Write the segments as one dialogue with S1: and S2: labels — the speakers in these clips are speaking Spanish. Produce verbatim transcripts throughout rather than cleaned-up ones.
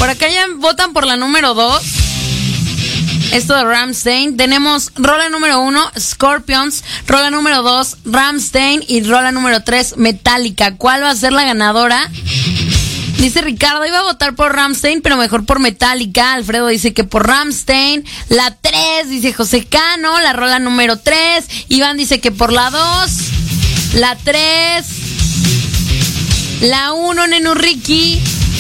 S1: Por acá ya votan por la número dos. Esto de Rammstein. Tenemos rola número uno, Scorpions. Rola número dos, Rammstein. Y rola número tres, Metallica. ¿Cuál va a ser la ganadora? Dice Ricardo, iba a votar por Rammstein, pero mejor por Metallica. Alfredo dice que por Rammstein. La tres, dice José Cano, la rola número tres. Iván dice que por la dos. La tres. La uno, Nenu Ricky.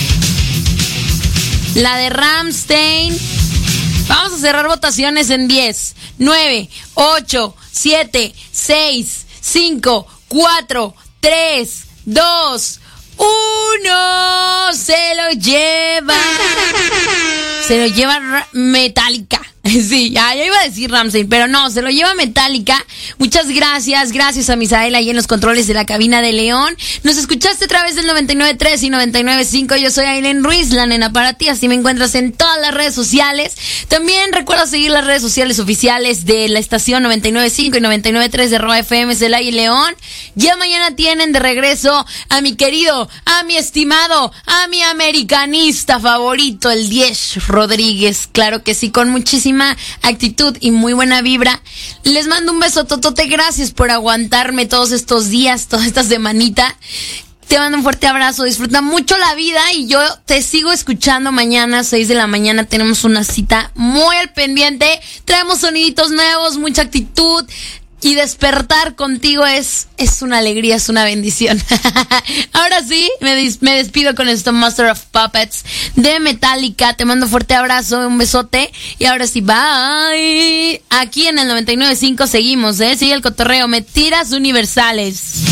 S1: La de Rammstein. Vamos a cerrar votaciones en diez, nueve, ocho, siete, seis, cinco, cuatro, tres, dos, uno. Se lo lleva. Se lo lleva Metallica. Sí, ya, ya iba a decir Rammstein, pero no, se lo lleva Metallica. Muchas gracias, gracias a Misael ahí en los controles de la cabina de León. Nos escuchaste a través del noventa y nueve punto tres y noventa y nueve punto cinco. Yo soy Aileen Ruiz, la nena para ti, así me encuentras en todas las redes sociales. También recuerda seguir las redes sociales oficiales de la estación noventa y nueve punto cinco y noventa y nueve punto tres de Roa F M, Celaya y León. Ya mañana tienen de regreso a mi querido, a mi estimado, a mi americanista favorito, el diez Rodríguez. Claro que sí, con muchísima actitud y muy buena vibra. Les mando un beso totote, gracias por aguantarme todos estos días, toda esta semanita. Te mando un fuerte abrazo, disfruta mucho la vida y yo te sigo escuchando mañana, seis de la mañana, tenemos una cita muy al pendiente, traemos soniditos nuevos, mucha actitud. Y despertar contigo es, es una alegría, es una bendición. Ahora sí, me, dis, me despido con esto, Master of Puppets de Metallica. Te mando un fuerte abrazo, un besote. Y ahora sí, bye. Aquí en el noventa y nueve punto cinco seguimos, ¿eh? Sigue el cotorreo. Mentiras universales.